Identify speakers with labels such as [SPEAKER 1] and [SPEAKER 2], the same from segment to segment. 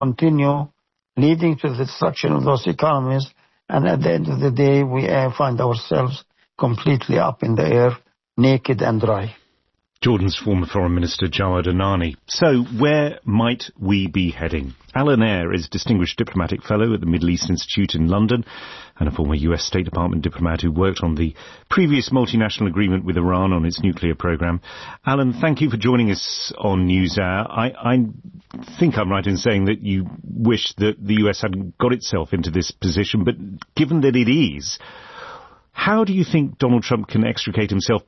[SPEAKER 1] continue, leading to the destruction of those economies. And at the end of the day, we find ourselves completely up in the air, naked and dry.
[SPEAKER 2] Jordan's former Foreign Minister Jawad Anani. So, where might we be heading? Alan Eyre is Distinguished Diplomatic Fellow at the Middle East Institute in London and a former US State Department diplomat who worked on the previous multinational agreement with Iran on its nuclear program. Alan, thank you for joining us on NewsHour. I think I'm right in saying that you wish that the US hadn't got itself into this position, but given that it is, how do you think Donald Trump can extricate himself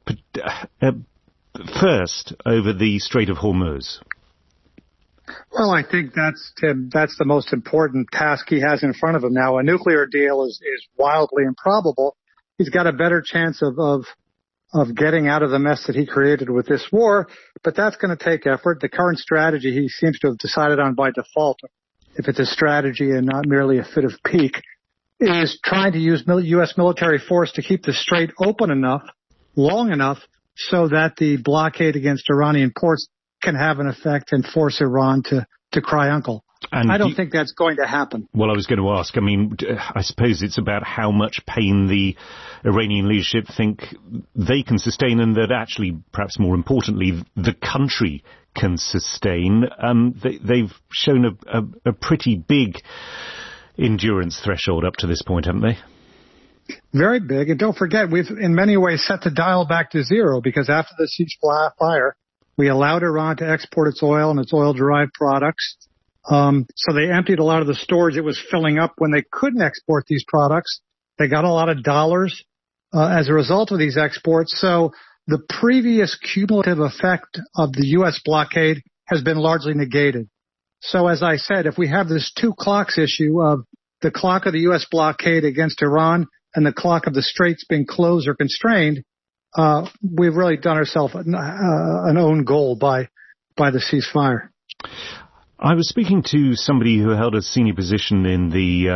[SPEAKER 2] first over the Strait of Hormuz?
[SPEAKER 3] Well, I think that's the most important task he has in front of him now. A nuclear deal is wildly improbable. He's got a better chance of getting out of the mess that he created with this war, but that's going to take effort. The current strategy he seems to have decided on by default, if it's a strategy and not merely a fit of pique, is trying to use U.S. military force to keep the strait open enough, long enough, so that the blockade against Iranian ports can have an effect and force Iran to cry uncle. And I don't think that's going to happen.
[SPEAKER 2] Well, I was going to ask, I mean, I suppose it's about how much pain the Iranian leadership think they can sustain and that actually, perhaps more importantly, the country can sustain. They've shown a pretty big endurance threshold up to this point, haven't they?
[SPEAKER 3] Very big. And don't forget, we've in many ways set the dial back to zero because after the ceasefire, we allowed Iran to export its oil and its oil-derived products. So they emptied a lot of the storage it was filling up when they couldn't export these products. They got a lot of dollars as a result of these exports. So the previous cumulative effect of the U.S. blockade has been largely negated. So as I said, if we have this two clocks issue of the clock of the U.S. blockade against Iran and the clock of the straits being closed or constrained, we've really done ourselves an own goal by the ceasefire.
[SPEAKER 2] I was speaking to somebody who held a senior position in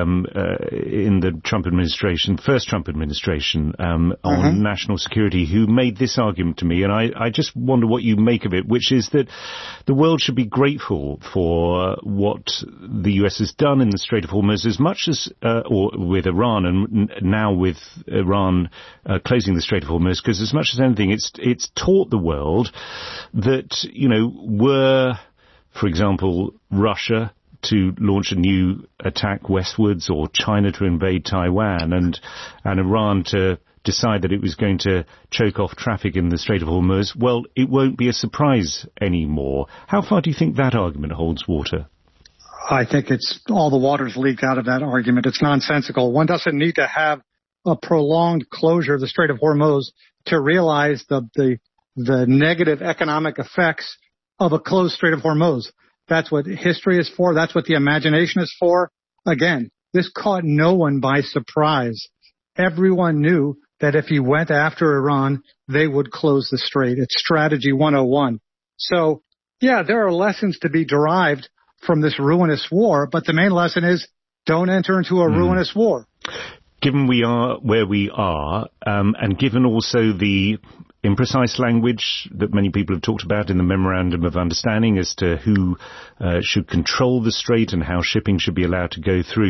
[SPEAKER 2] the Trump administration, first Trump administration, on national security, who made this argument to me, and I just wonder what you make of it, which is that the world should be grateful for what the US has done in the Strait of Hormuz, as much as, or with Iran, and now with Iran closing the Strait of Hormuz, because as much as anything, it's taught the world that, were, for example, Russia to launch a new attack westwards, or China to invade Taiwan, and Iran to decide that it was going to choke off traffic in the Strait of Hormuz, well, it won't be a surprise anymore. How far do you think that argument holds water?
[SPEAKER 3] I think it's all the water's leaked out of that argument. It's nonsensical. One doesn't need to have a prolonged closure of the Strait of Hormuz to realize the negative economic effects of a closed Strait of Hormuz. That's what history is for. That's what the imagination is for. Again, this caught no one by surprise. Everyone knew that if he went after Iran, they would close the strait. It's strategy 101. So, yeah, there are lessons to be derived from this ruinous war, but the main lesson is don't enter into a ruinous war.
[SPEAKER 2] Given we are where we are, and given also the imprecise language that many people have talked about in the Memorandum of Understanding as to who should control the strait and how shipping should be allowed to go through,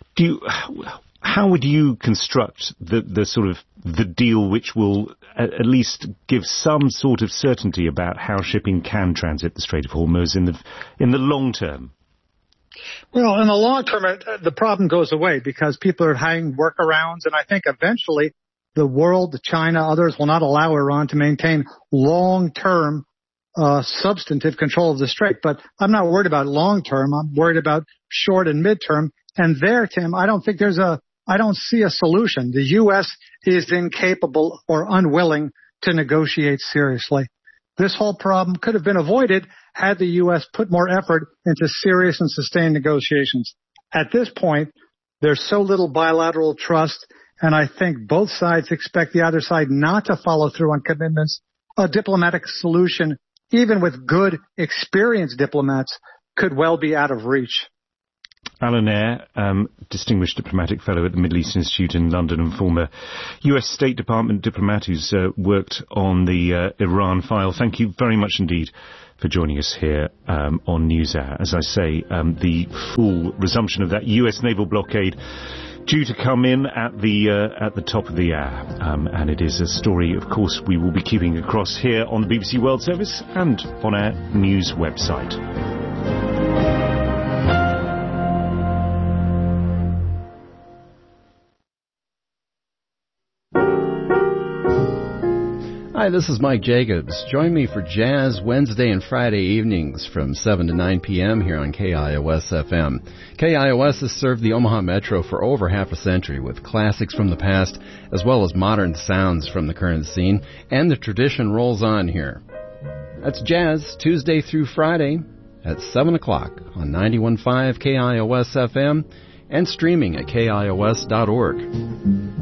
[SPEAKER 2] how would you construct the sort of the deal which will at least give some sort of certainty about how shipping can transit the Strait of Hormuz in the long term?
[SPEAKER 3] Well, in the long term, the problem goes away because people are having workarounds, and I think eventually the world, China, others will not allow Iran to maintain long-term substantive control of the strait. But I'm not worried about long-term. I'm worried about short and mid-term. And there, Tim, I don't see a solution. The U.S. is incapable or unwilling to negotiate seriously. This whole problem could have been avoided had the U.S. put more effort into serious and sustained negotiations. At this point, there's so little bilateral trust, and I think both sides expect the other side not to follow through on commitments. A diplomatic solution, even with good, experienced diplomats, could well be out of reach.
[SPEAKER 2] Alan Eyre, Distinguished Diplomatic Fellow at the Middle East Institute in London and former US State Department diplomat who's worked on the Iran file. Thank you very much indeed for joining us here on NewsHour. As I say, the full resumption of that US naval blockade due to come in at the top of the hour. And it is a story, of course, we will be keeping across here on the BBC World Service and on our news website.
[SPEAKER 4] Hi, this is Mike Jacobs. Join me for Jazz Wednesday and Friday evenings from 7 to 9 p.m. here on KIOS-FM. KIOS has served the Omaha Metro for over half a century with classics from the past as well as modern sounds from the current scene, and the tradition rolls on here. That's Jazz Tuesday through Friday at 7 o'clock on 91.5 KIOS-FM and streaming at KIOS.org.